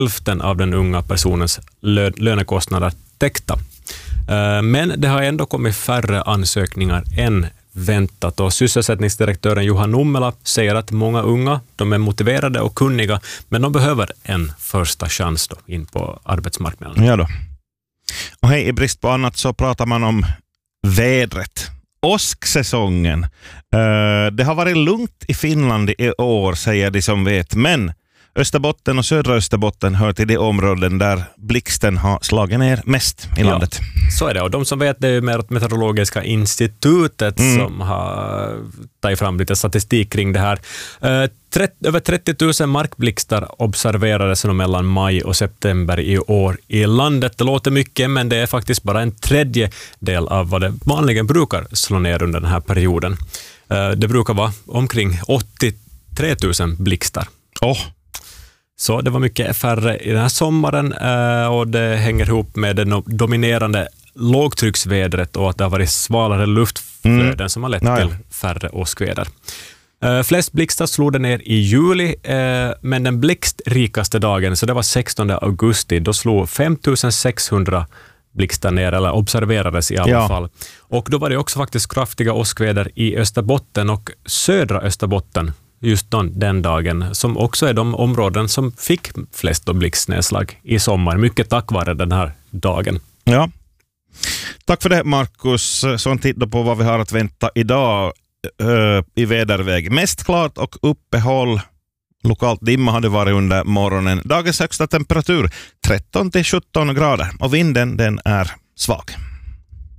hälften av den unga personens lönekostnader täckta. Men det har ändå kommit färre ansökningar än väntat, och sysselsättningsdirektören Johan Nummela säger att många unga, de är motiverade och kunniga, men de behöver en första chans då in på arbetsmarknaden. Ja då. Och hej, i brist på annat så pratar man om vädret. Åsksäsongen. Det har varit lugnt i Finland i år, säger de som vet, men Österbotten och södra Österbotten hör till de områden där blixten har slagit ner mest i landet. Så är det, och de som vet, det är Meteorologiska institutet som har tagit fram lite statistik kring det här. Över 30 000 markblixtar observerades mellan maj och september i år i landet. Det låter mycket, men det är faktiskt bara en tredjedel av vad det vanligen brukar slå ner under den här perioden. Det brukar vara omkring 83 000 blixtar. Så det var mycket färre i den här sommaren, och det hänger ihop med det dominerande lågtrycksvädret och att det har varit svalare luftflöden som har lett till färre åskväder. Flest blixtar slog det ner i juli, men den blixtrikaste dagen, så det var 16 augusti, då slog 5600 blixtar ner, eller observerades i alla fall. Och då var det också faktiskt kraftiga åskväder i Österbotten och södra Österbotten just den dagen, som också är de områden som fick flest blixtnedslag i sommar, mycket tack vare den här dagen. Ja. Tack för det, Markus. Så en titt på vad vi har att vänta idag i väderväg. Mest klart och uppehåll. Lokalt dimma hade varit under morgonen. Dagens högsta temperatur 13 till 17 grader och vinden den är svag.